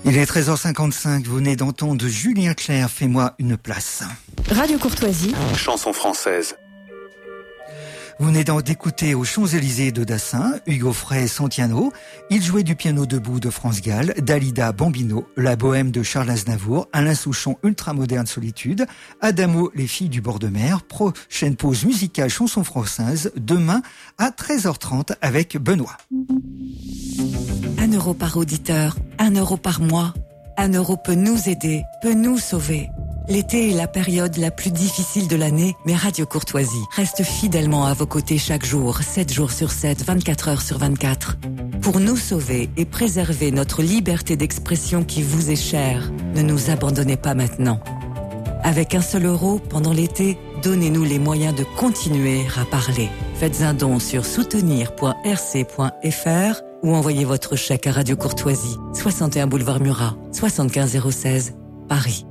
Il est 13h55, vous venez d'entendre Julien Clerc, Fais-moi une place. Radio Courtoisie. Chanson française. Vous venez d'écouter aux Champs-Élysées de Dassin, Hugo Frey Santiano. Il jouait du piano debout de France Gall, Dalida Bambino, La Bohème de Charles Aznavour, Alain Souchon, Ultramoderne Solitude, Adamo, Les Filles du bord de mer. Prochaine pause musicale chanson française, demain à 13h30 avec Benoît. 1 euro par auditeur, 1 euro par mois. 1 euro peut nous aider, peut nous sauver. L'été est la période la plus difficile de l'année, mais Radio Courtoisie reste fidèlement à vos côtés chaque jour, 7 jours sur 7, 24 heures sur 24. Pour nous sauver et préserver notre liberté d'expression qui vous est chère, ne nous abandonnez pas maintenant. Avec 1 seul euro, pendant l'été, donnez-nous les moyens de continuer à parler. Faites un don sur soutenir.rc.fr ou envoyez votre chèque à Radio Courtoisie, 61 boulevard Murat, 75 016, Paris.